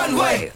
Runway.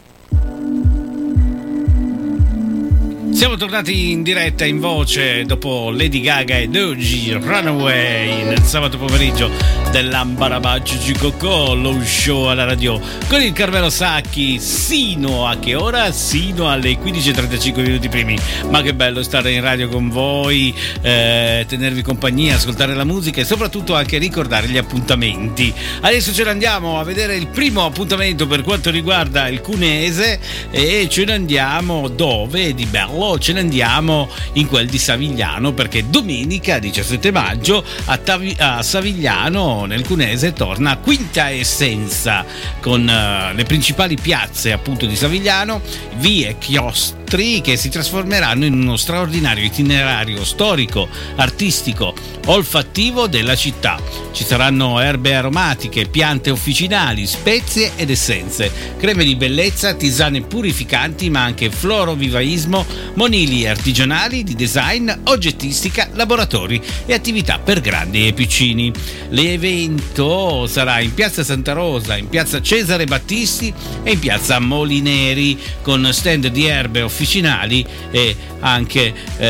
Siamo tornati in diretta in voce dopo Lady Gaga e Doji, Runaway, nel sabato pomeriggio dell'Ambarabaggio Gicocò, lo show alla radio con il Carmelo Sacchi, sino a che ora? Sino alle 15:35 minuti primi. Ma che bello stare in radio con voi, tenervi compagnia, ascoltare la musica e soprattutto anche ricordare gli appuntamenti. Adesso ce ne andiamo a vedere il primo appuntamento per quanto riguarda il Cuneese e ce ne andiamo dove di bello? Ce ne andiamo in quel di Savigliano, perché domenica 17 maggio a Savigliano nel Cuneese torna Quinta Essenza con le principali piazze appunto di Savigliano, vie, chiostri che si trasformeranno in uno straordinario itinerario storico, artistico, olfattivo della città. Ci saranno erbe aromatiche, piante officinali, spezie ed essenze, creme di bellezza, tisane purificanti, ma anche florovivaismo, monili artigianali di design, oggettistica, laboratori e attività per grandi e piccini. L'evento sarà in piazza Santa Rosa, in piazza Cesare Battisti e in piazza Molineri, con stand di erbe officinali e anche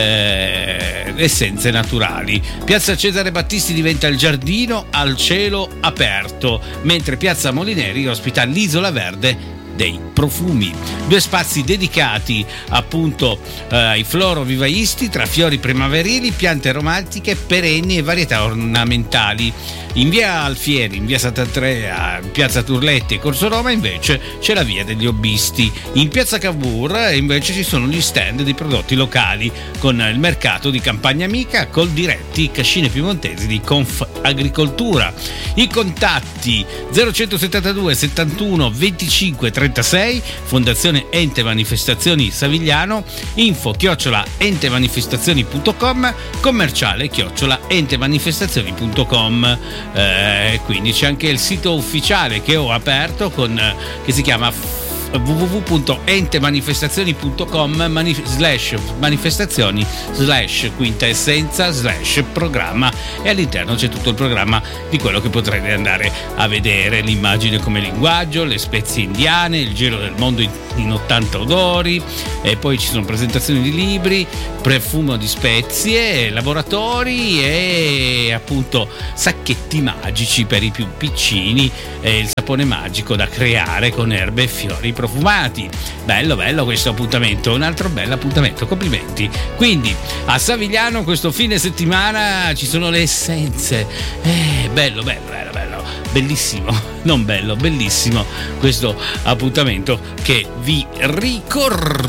essenze naturali. Piazza Cesare Battisti diventa il giardino al cielo aperto, mentre piazza Molineri ospita l'Isola Verde dei profumi, due spazi dedicati appunto ai florovivaisti tra fiori primaverili, piante aromatiche perenni e varietà ornamentali. In via Alfieri, in via Sant'Andrea, in piazza Turletti e Corso Roma invece c'è la via degli Obbisti. In piazza Cavour invece ci sono gli stand di prodotti locali con il mercato di Campagna Amica, Coldiretti, Cascine Piemontesi di Confagricoltura. I contatti 0172 71 25 36, Fondazione Ente Manifestazioni Savigliano, info@entemanifestazioni.com, commerciale @entemanifestazioni.com. Quindi c'è anche il sito ufficiale che ho aperto che si chiama www.entemanifestazioni.com /manifestazioni /quinta essenza /programma, e all'interno c'è tutto il programma di quello che potrete andare a vedere: l'immagine come linguaggio, le spezie indiane, il giro del mondo in 80 odori, e poi ci sono presentazioni di libri, profumo di spezie, laboratori e appunto sacchetti magici per i più piccini e il sapone magico da creare con erbe e fiori profumati. Bello questo appuntamento, un altro bel appuntamento, complimenti. Quindi a Savigliano questo fine settimana ci sono le essenze, bello, bellissimo, non bello, bellissimo questo appuntamento che vi ricordo.